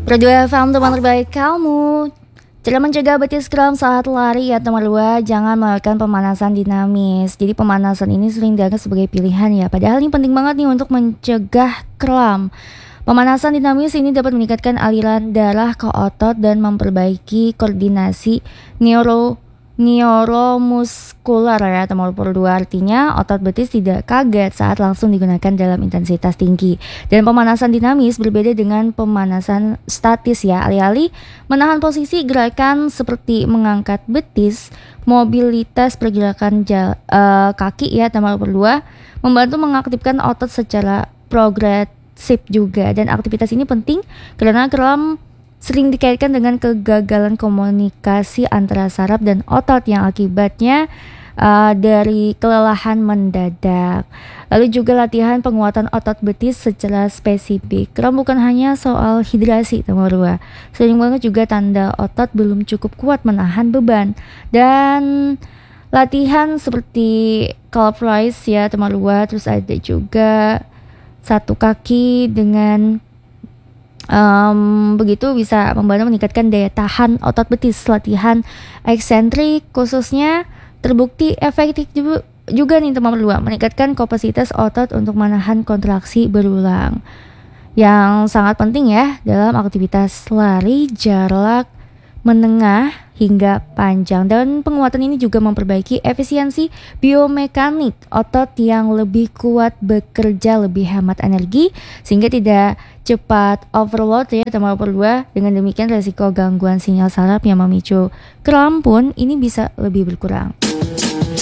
Radio FM teman terbaik kamu. Cara mencegah betis kram saat lari atau dua, jangan melakukan pemanasan dinamis. Jadi pemanasan ini sering dianggap sebagai pilihan ya. Padahal ini penting banget nih untuk mencegah kram. Pemanasan dinamis ini dapat meningkatkan aliran darah ke otot dan memperbaiki koordinasi neuromuskular ya nomor 2, artinya otot betis tidak kaget saat langsung digunakan dalam intensitas tinggi. Dan pemanasan dinamis berbeda dengan pemanasan statis ya, alih-alih menahan posisi gerakan seperti mengangkat betis, mobilitas pergerakan kaki ya nomor 2 membantu mengaktifkan otot secara progresif juga. Dan aktivitas ini penting karena kram sering dikaitkan dengan kegagalan komunikasi antara saraf dan otot yang akibatnya dari kelelahan mendadak. Lalu juga latihan penguatan otot betis secara spesifik. Kram bukan hanya soal hidrasi nomor 2. Sering banget juga tanda otot belum cukup kuat menahan beban. Dan latihan seperti calf raise ya nomor 2. Terus ada juga satu kaki dengan begitu bisa membantu meningkatkan daya tahan otot betis. Latihan eksentrik khususnya terbukti efektif juga nih nomor 2, meningkatkan kapasitas otot untuk menahan kontraksi berulang, yang sangat penting ya dalam aktivitas lari jarak menengah hingga panjang. Dan penguatan ini juga memperbaiki efisiensi biomekanik otot yang lebih kuat, bekerja lebih hemat energi sehingga tidak cepat overload ya nomor 2. Dengan demikian resiko gangguan sinyal saraf yang memicu kram pun ini bisa lebih berkurang.